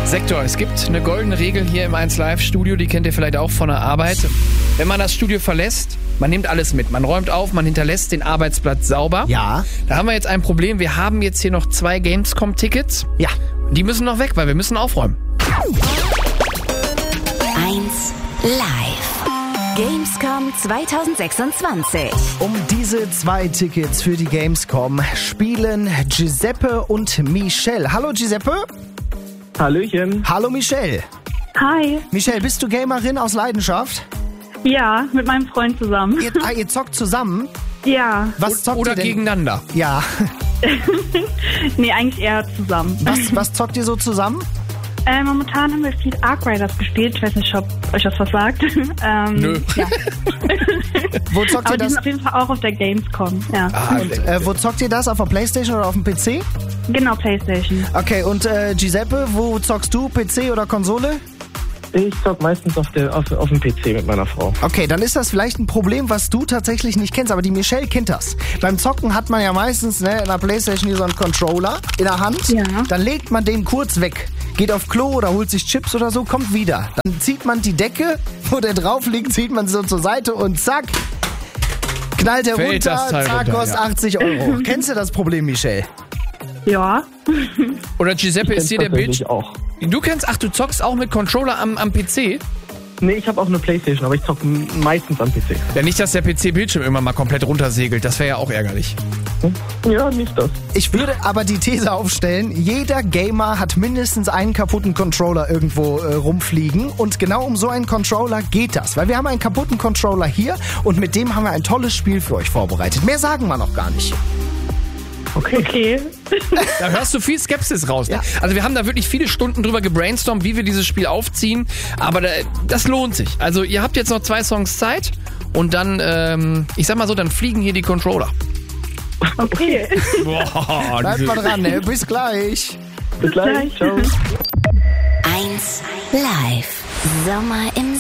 Sektor, es gibt eine goldene Regel hier im 1Live-Studio, die kennt ihr vielleicht auch von der Arbeit. Wenn man das Studio verlässt, man nimmt alles mit. Man räumt auf, man hinterlässt den Arbeitsplatz sauber. Ja. Da haben wir jetzt ein Problem. Wir haben jetzt hier noch 2 Gamescom-Tickets. Ja. Die müssen noch weg, weil wir müssen aufräumen. 1 Live. Gamescom 2026. Um diese 2 Tickets für die Gamescom spielen Giuseppe und Michelle. Hallo Giuseppe. Hallöchen. Hallo Michelle. Hi. Michelle, bist du Gamerin aus Leidenschaft? Ja, mit meinem Freund zusammen. Ihr zockt zusammen? Ja. Was zockt Oder ihr denn? gegeneinander. Ja. Nee, eigentlich eher zusammen. Was zockt ihr so zusammen? Momentan haben wir viel Ark Riders gespielt. Ich weiß nicht, ob euch das was sagt. Nö. Ja. Wo zockt Aber ihr die das? sind auf jeden Fall auch auf der Gamescom. Ja. Wo zockt ihr das? Auf der Playstation oder auf dem PC? Genau, Playstation. Okay, und Giuseppe, wo zockst du? PC oder Konsole? Ich zock meistens auf dem PC mit meiner Frau. Okay, dann ist das vielleicht ein Problem, was du tatsächlich nicht kennst, aber die Michelle kennt das. Beim Zocken hat man ja meistens in der Playstation hier so einen Controller in der Hand. Ja. Dann legt man den kurz weg, geht auf Klo oder holt sich Chips oder so, kommt wieder. Dann zieht man die Decke, wo der drauf liegt, zieht man so zur Seite und zack, knallt er Fällt runter, das Teil zack, runter, kostet ja. 80 Euro. Kennst du das Problem, Michelle? Ja. Oder Giuseppe, ist dir der Tatsächlich Bildschirm... auch. Du kennst... Ach, du zockst auch mit Controller am PC? Nee, ich habe auch eine Playstation, aber ich zock meistens am PC. Ja, nicht, dass der PC-Bildschirm irgendwann mal komplett runtersegelt. Das wäre ja auch ärgerlich. Ja, nicht das. Ich würde aber die These aufstellen, jeder Gamer hat mindestens einen kaputten Controller irgendwo rumfliegen und genau um so einen Controller geht das, weil wir haben einen kaputten Controller hier und mit dem haben wir ein tolles Spiel für euch vorbereitet. Mehr sagen wir noch gar nicht. Okay. Da hörst du viel Skepsis raus. Ne? Ja. Also wir haben da wirklich viele Stunden drüber gebrainstormt, wie wir dieses Spiel aufziehen. Aber das lohnt sich. Also ihr habt jetzt noch 2 Songs Zeit und dann, ich sag mal so, dann fliegen hier die Controller. Okay. Boah, Bleibt mal dran, ne? Bis gleich. Bis gleich. Ciao. 1 Live. Sommer im